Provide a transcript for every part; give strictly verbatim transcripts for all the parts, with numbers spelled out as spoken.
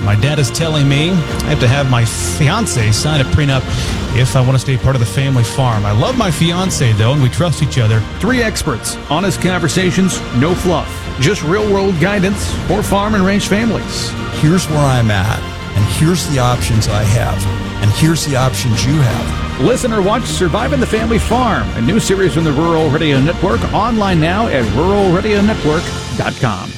My dad is telling me I have to have my fiance sign a prenup if I want to stay part of the family farm. I love my fiance, though, and we trust each other. Three experts, honest conversations, no fluff, just real-world guidance for farm and ranch families. Here's where I'm at, and here's the options I have, and here's the options you have. Listen or watch Surviving the Family Farm, a new series from the Rural Radio Network, online now at rural radio network dot com.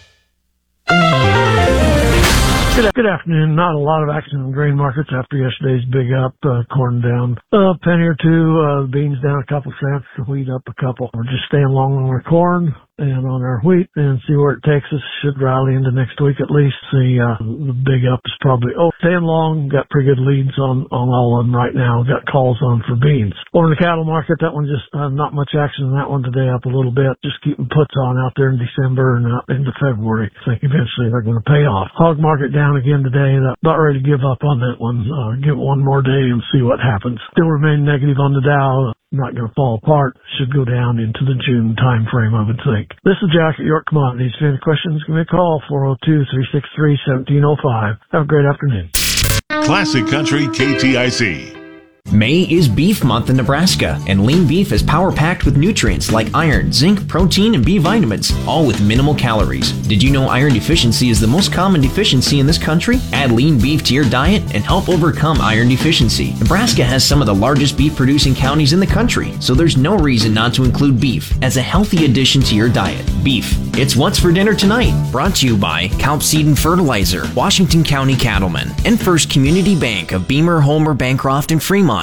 Good, good afternoon. Not a lot of action in grain markets after yesterday's big up. Uh, corn down a penny or two. Uh, beans down a couple cents. Wheat up a couple. We're just staying long on our corn and on our wheat and see where it takes us. Should rally into next week at least. See, uh, the big up is probably, oh, staying long. Got pretty good leads on, on all of them right now. Got calls on for beans. Over in the cattle market, that one just, uh, not much action in that one today, up a little bit. Just keeping puts on out there in December and out into February. I think eventually they're going to pay off. Hog market down again today. Not ready to give up on that one. Uh, give it one more day and see what happens. Still remain negative on the Dow. Not going to fall apart. Should go down into the June time frame, I would think. This is Jack at York Commodities. If you have any questions, give me a call, four oh two, three six three, one seven oh five. Have a great afternoon. Classic Country K T I C. May is beef month in Nebraska, and lean beef is power-packed with nutrients like iron, zinc, protein, and B vitamins, all with minimal calories. Did you know iron deficiency is the most common deficiency in this country? Add lean beef to your diet and help overcome iron deficiency. Nebraska has some of the largest beef-producing counties in the country, so there's no reason not to include beef as a healthy addition to your diet. Beef, it's what's for dinner tonight. Brought to you by Kalp Seed and Fertilizer, Washington County Cattlemen, and First Community Bank of Beamer, Homer, Bancroft, and Fremont.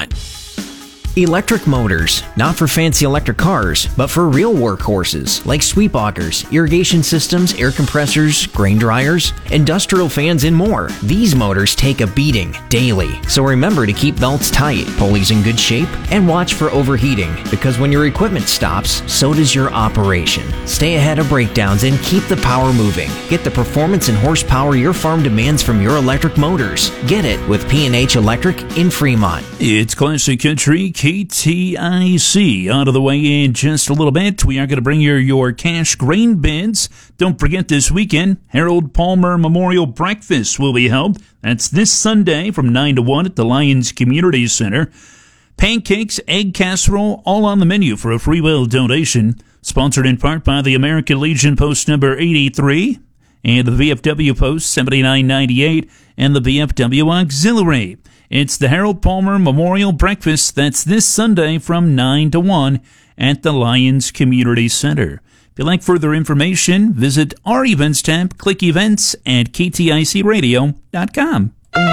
Electric motors, not for fancy electric cars, but for real workhorses like sweep augers, irrigation systems, air compressors, grain dryers, industrial fans, and more. These motors take a beating daily, so remember to keep belts tight, pulleys in good shape, and watch for overheating, because when your equipment stops, so does your operation. Stay ahead of breakdowns and keep the power moving. Get the performance and horsepower your farm demands from your electric motors. Get it with P and H Electric in Fremont. It's Classic Country K T I C. Out of the way in just a little bit, we are going to bring you your cash grain bids. Don't forget this weekend, Harold Palmer Memorial Breakfast will be held. That's this Sunday from nine to one at the Lions Community Center. Pancakes, egg casserole, all on the menu for a free will donation. Sponsored in part by the American Legion Post number eighty-three and the V F W Post seventy-nine ninety-eight and the V F W Auxiliary. It's the Harold Palmer Memorial Breakfast. That's this Sunday from nine to one at the Lions Community Center. If you'd like further information, visit our events tab, click events at k t i c radio dot com.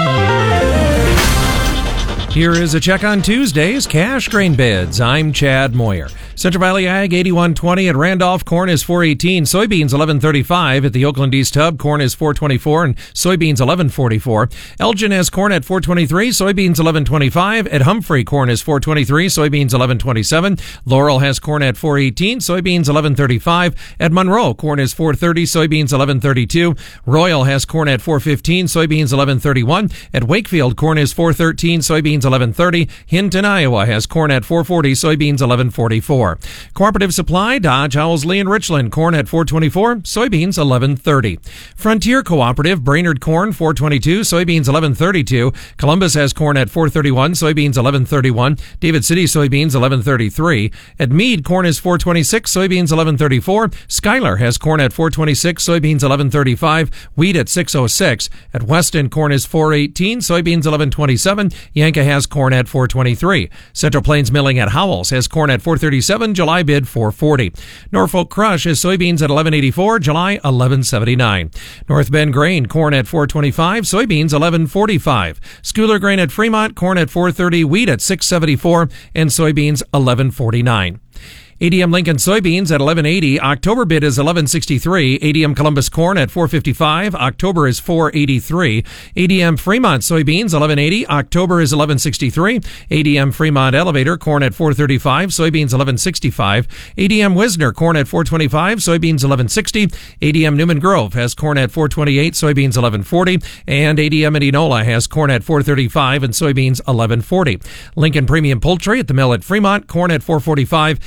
Here is a check on Tuesday's cash grain bids. I'm Chad Moyer. Central Valley Ag eighty-one twenty at Randolph. Corn is four eighteen. Soybeans eleven thirty-five at the Oakland East Hub. Corn is four twenty-four and soybeans eleven forty-four. Elgin has corn at four twenty-three. Soybeans eleven twenty-five. At Humphrey, corn is four twenty-three. Soybeans eleven twenty-seven. Laurel has corn at four eighteen. Soybeans eleven thirty-five. At Monroe, corn is four thirty. Soybeans eleven thirty-two. Royal has corn at four fifteen. Soybeans eleven thirty-one. At Wakefield, corn is four thirteen. Soybeans eleven thirty. Hinton, Iowa has corn at four forty. Soybeans eleven forty-four. Cooperative Supply, Dodge, Owsley, and Richland, corn at four twenty-four, soybeans eleven thirty. Frontier Cooperative, Brainerd corn four twenty-two, soybeans eleven thirty-two. Columbus has corn at four thirty-one, soybeans eleven thirty-one. David City soybeans eleven thirty-three. At Meade, corn is four twenty-six, soybeans eleven thirty-four. Schuyler has corn at four twenty-six, soybeans eleven thirty-five. Wheat at six oh six. At Weston, corn is four eighteen, soybeans eleven twenty-seven. Yanka has corn at four twenty-three. Central Plains Milling at Howells has corn at four thirty-seven, July bid four forty. Norfolk Crush has soybeans at eleven eighty-four, July eleven seventy-nine. North Bend Grain, corn at four twenty-five, soybeans eleven forty-five. Schooler Grain at Fremont, corn at four thirty, wheat at six seventy-four, and soybeans eleven forty-nine. A D M Lincoln soybeans at eleven eighty. October bid is eleven sixty-three. A D M Columbus corn at four fifty-five. October is four eighty-three. A D M Fremont soybeans eleven eighty. October is eleven sixty-three. A D M Fremont Elevator corn at four thirty-five. Soybeans eleven sixty-five. A D M Wisner corn at four twenty-five. Soybeans eleven sixty. A D M Newman Grove has corn at four twenty-eight. Soybeans eleven forty. And A D M Enola has corn at four thirty-five and soybeans eleven forty. Lincoln Premium Poultry at the mill at Fremont, corn at four forty-five. July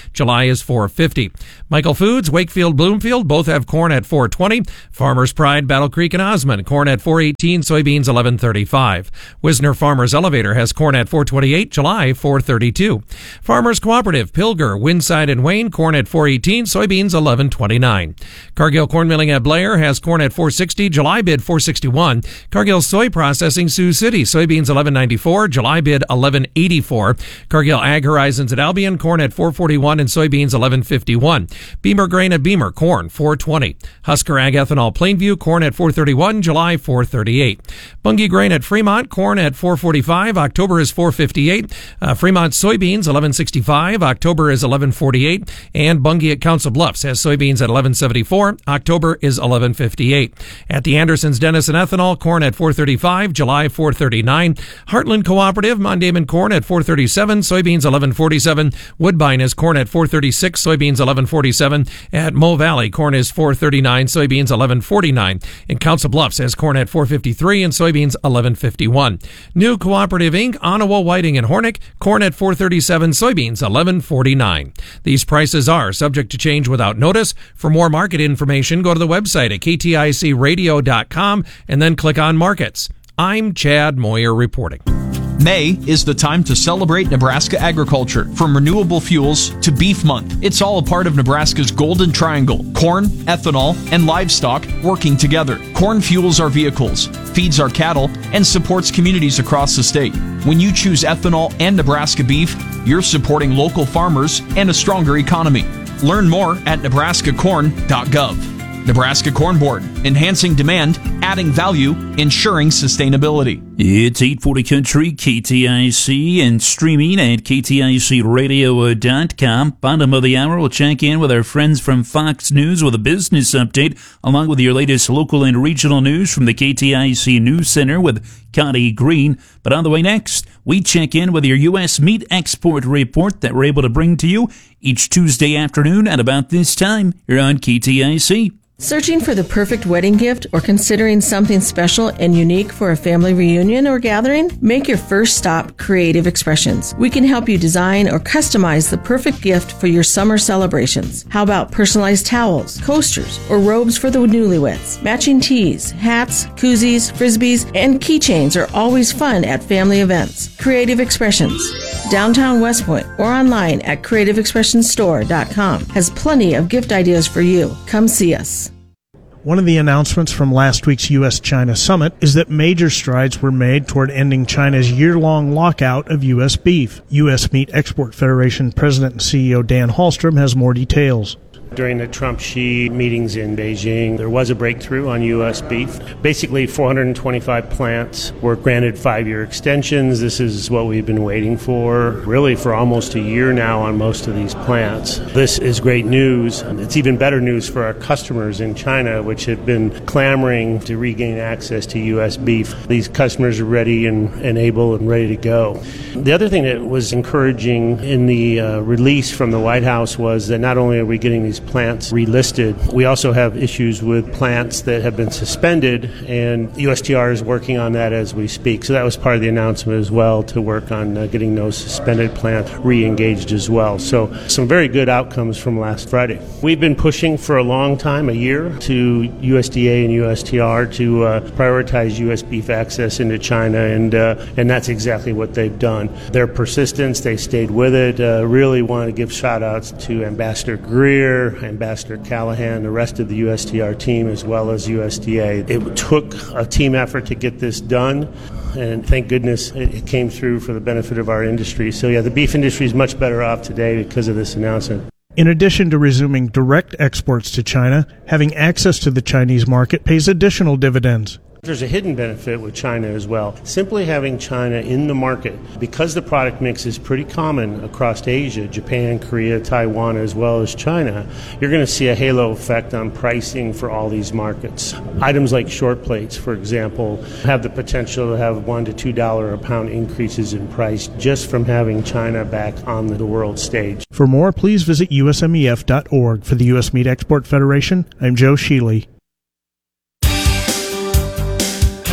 is four fifty. Michael Foods, Wakefield, Bloomfield, both have corn at four twenty. Farmers Pride, Battle Creek, and Osmond, corn at four eighteen, soybeans eleven thirty-five. Wisner Farmers Elevator has corn at four twenty-eight, July four thirty-two. Farmers Cooperative, Pilger, Winside, and Wayne, corn at four eighteen, soybeans eleven twenty-nine. Cargill Corn Milling at Blair has corn at four sixty, July bid four sixty-one. Cargill Soy Processing, Sioux City, soybeans eleven ninety-four, July bid eleven eighty-four. Cargill Ag Horizons at Albion, corn at four forty-one, and soybeans eleven fifty-one. Beamer Grain at Beamer, corn four twenty. Husker Ag Ethanol Plainview, corn at four thirty-one, July four thirty-eight. Bunge Grain at Fremont, corn at four forty-five, October is four fifty-eight. Uh, Fremont soybeans eleven sixty-five, October is eleven forty-eight, and Bunge at Council Bluffs has soybeans at eleven seventy-four, October is eleven fifty-eight. At the Andersons Denison Ethanol, corn at four thirty-five, July four thirty-nine. Heartland Cooperative, Mondayman corn at four thirty-seven, soybeans eleven forty-seven. Woodbine is corn at four thirty-six, soybeans eleven forty-seven. At Mo Valley, corn is four thirty-nine, soybeans eleven forty-nine. In Council Bluffs has corn at four fifty-three and soybeans eleven fifty-one. New Cooperative Incorporated, Onawa, Whiting, and Hornick, corn at four thirty-seven, soybeans eleven forty-nine. These prices are subject to change without notice. For more market information, go to the website at k t i c radio dot com and then click on Markets. I'm Chad Moyer reporting. May is the time to celebrate Nebraska agriculture, from renewable fuels to Beef Month. It's all a part of Nebraska's Golden Triangle: corn, ethanol, and livestock working together. Corn fuels our vehicles, feeds our cattle, and supports communities across the state. When you choose ethanol and Nebraska beef, you're supporting local farmers and a stronger economy. Learn more at nebraska corn dot gov. Nebraska Corn Board, enhancing demand, adding value, ensuring sustainability. It's eight forty Country, K T I C, and streaming at k t i c radio dot com. Bottom of the hour, we'll check in with our friends from Fox News with a business update, along with your latest local and regional news from the K T I C News Center with Connie Green. But on the way next, we check in with your U S meat export report that we're able to bring to you each Tuesday afternoon at about this time here on K T I C. Searching for the perfect wedding gift or considering something special and unique for a family reunion or gathering? Make your first stop Creative Expressions. We can help you design or customize the perfect gift for your summer celebrations. How about personalized towels, coasters, or robes for the newlyweds? Matching tees, hats, koozies, frisbees, and keychains are always fun at family events. Creative Expressions, downtown West Point, or online at creative expressions store dot com has plenty of gift ideas for you. Come see us. One of the announcements from last week's U S China summit is that major strides were made toward ending China's year-long lockout of U S beef. U S Meat Export Federation President and C E O Dan Hallstrom has more details. During the Trump-Xi meetings in Beijing, there was a breakthrough on U S beef. Basically, four hundred twenty-five plants were granted five-year extensions. This is what we've been waiting for, really for almost a year now on most of these plants. This is great news. It's even better news for our customers in China, which have been clamoring to regain access to U S beef. These customers are ready and, and able and ready to go. The other thing that was encouraging in the uh, release from the White House was that not only are we getting these plants relisted, we also have issues with plants that have been suspended, and U S T R is working on that as we speak. So that was part of the announcement as well, to work on uh, getting those suspended plants re-engaged as well. So some very good outcomes from last Friday. We've been pushing for a long time, a year, to U S D A and U S T R to uh, prioritize U S beef access into China, and uh, and that's exactly what they've done. Their persistence, they stayed with it. Uh, really want to give shout-outs to Ambassador Greer, Ambassador Callahan, the rest of the U S T R team, as well as U S D A. It took a team effort to get this done, and thank goodness it came through for the benefit of our industry. So yeah, the beef industry is much better off today because of this announcement. In addition to resuming direct exports to China, having access to the Chinese market pays additional dividends. There's a hidden benefit with China as well. Simply having China in the market, because the product mix is pretty common across Asia, Japan, Korea, Taiwan, as well as China, you're going to see a halo effect on pricing for all these markets. Items like short plates, for example, have the potential to have one to two dollar a pound increases in price just from having China back on the world stage. For more, please visit U S M E F dot org. For the U S Meat Export Federation, I'm Joe Sheely.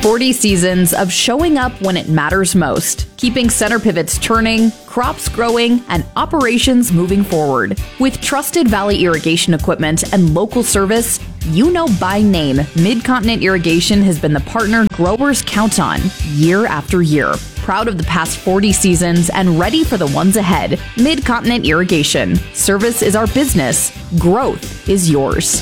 forty seasons of showing up when it matters most, keeping center pivots turning, crops growing, and operations moving forward. With trusted Valley irrigation equipment and local service, you know by name, Mid-Continent Irrigation has been the partner growers count on year after year. Proud of the past forty seasons and ready for the ones ahead. Mid-Continent Irrigation. Service is our business. Growth is yours.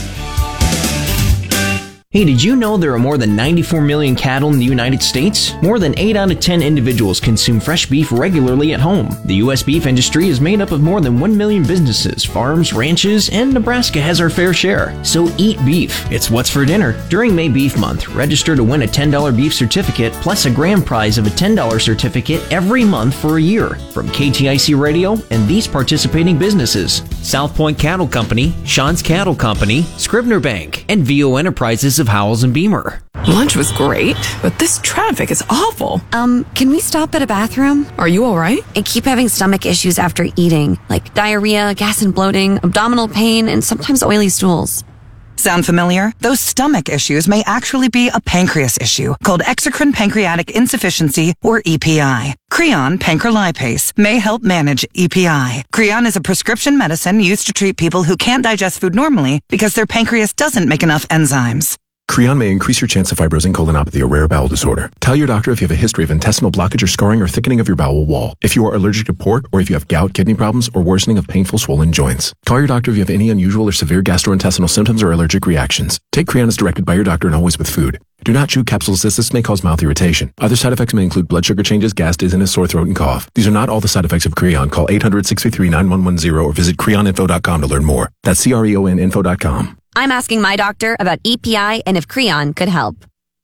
Hey, did you know there are more than ninety-four million cattle in the United States? More than eight out of ten individuals consume fresh beef regularly at home. The U S beef industry is made up of more than one million businesses, farms, ranches, and Nebraska has our fair share. So eat beef. It's what's for dinner. During May Beef Month, register to win a ten dollars beef certificate plus a grand prize of a ten dollars certificate every month for a year from K T I C Radio and these participating businesses: South Point Cattle Company, Sean's Cattle Company, Scribner Bank, and V O Enterprises of Howells and Beamer. Lunch was great, but this traffic is awful. Um, can we stop at a bathroom? Are you all right? I keep having stomach issues after eating, like diarrhea, gas and bloating, abdominal pain, and sometimes oily stools. Sound familiar? Those stomach issues may actually be a pancreas issue called exocrine pancreatic insufficiency, or E P I. Creon pancrelipase may help manage E P I. Creon is a prescription medicine used to treat people who can't digest food normally because their pancreas doesn't make enough enzymes. Creon may increase your chance of fibrosing colonopathy, a rare bowel disorder. Tell your doctor if you have a history of intestinal blockage or scarring or thickening of your bowel wall, if you are allergic to pork, or if you have gout, kidney problems, or worsening of painful swollen joints. Call your doctor if you have any unusual or severe gastrointestinal symptoms or allergic reactions. Take Creon as directed by your doctor and always with food. Do not chew capsules as this may cause mouth irritation. Other side effects may include blood sugar changes, gas, dizziness, sore throat, and cough. These are not all the side effects of Creon. Call eight hundred, six three three, nine one one zero or visit creon info dot com to learn more. That's C R E O N info dot com. I'm asking my doctor about E P I and if Creon could help.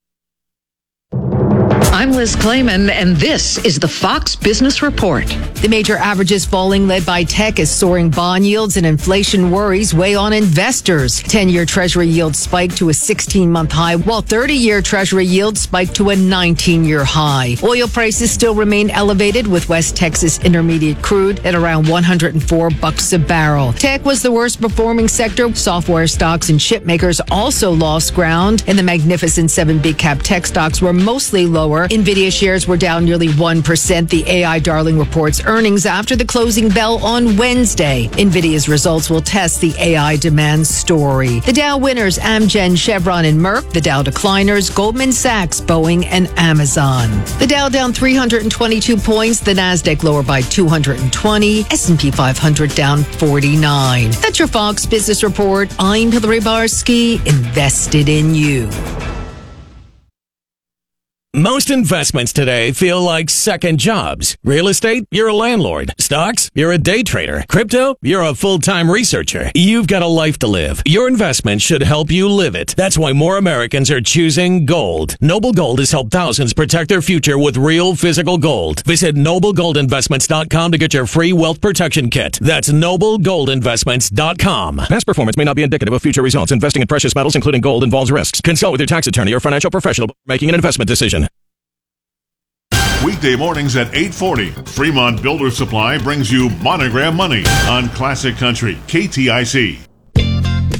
I'm Liz Clayman, and this is the Fox Business Report. The major averages falling, led by tech, as soaring bond yields and inflation worries weigh on investors. ten-year Treasury yield spiked to a sixteen-month high, while thirty-year Treasury yield spiked to a nineteen-year high. Oil prices still remain elevated, with West Texas Intermediate crude at around one hundred four bucks a barrel. Tech was the worst performing sector. Software stocks and chip makers also lost ground, and the Magnificent Seven big cap tech stocks were mostly lower. NVIDIA shares were down nearly one percent. The A I darling reports earnings after the closing bell on Wednesday. NVIDIA's results will test the A I demand story. The Dow winners, Amgen, Chevron, and Merck. The Dow decliners, Goldman Sachs, Boeing, and Amazon. The Dow down three hundred twenty-two points. The Nasdaq lower by two hundred twenty. S and P five hundred down forty-nine. That's your Fox Business Report. I'm Hillary Barsky, invested in you. Most investments today feel like second jobs. Real estate, you're a landlord. Stocks, you're a day trader. Crypto, you're a full-time researcher. You've got a life to live. Your investment should help you live it. That's why more Americans are choosing gold. Noble Gold has helped thousands protect their future with real physical gold. Visit noble gold investments dot com to get your free wealth protection kit. That's noble gold investments dot com. Past performance may not be indicative of future results. Investing in precious metals, including gold, involves risks. Consult with your tax attorney or financial professional before making an investment decision. Weekday mornings at eight forty, Fremont Builder Supply brings you Monogram Money on Classic Country K T I C.